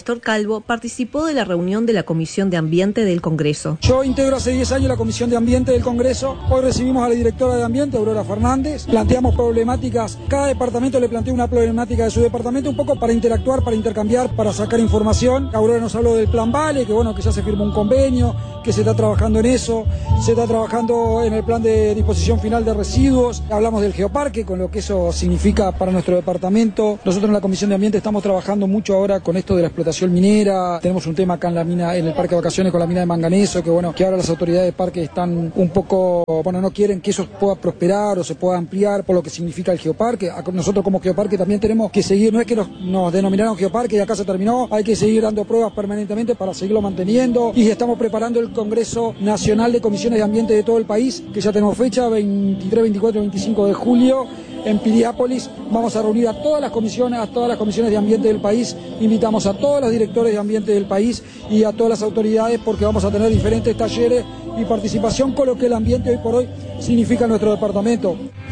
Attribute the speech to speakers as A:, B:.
A: Néstor Calvo participó de la reunión de la Comisión de Ambiente del Congreso.
B: Yo integro hace 10 años la Comisión de Ambiente del Congreso. Hoy recibimos a la directora de Ambiente, Aurora Fernández. Planteamos problemáticas, cada departamento le plantea una problemática de su departamento, un poco para interactuar, para intercambiar, para sacar información. Aurora nos habló del Plan Vale, que bueno, que ya se firmó un convenio, que se está trabajando en eso, se está trabajando en el plan de disposición final de residuos. Hablamos del geoparque, con lo que eso significa para nuestro departamento. Nosotros en la Comisión de Ambiente estamos trabajando mucho ahora con esto de la explotación minera. Tenemos un tema acá en la mina, en el parque de vacaciones con la mina de manganeso, que bueno, que ahora las autoridades del parque están un poco, bueno, no quieren que eso pueda prosperar o se pueda ampliar por lo que significa el geoparque. Nosotros como geoparque también tenemos que seguir, no es que nos denominaron geoparque y acá se terminó, hay que seguir dando pruebas permanentemente para seguirlo manteniendo, y estamos preparando el Congreso Nacional de Comisiones de Ambiente de todo el país, que ya tenemos fecha, 23, 24 y 25 de julio. En Piriápolis vamos a reunir a todas las comisiones de ambiente del país, invitamos a todos los directores de ambiente del país y a todas las autoridades, porque vamos a tener diferentes talleres y participación con lo que el ambiente hoy por hoy significa en nuestro departamento.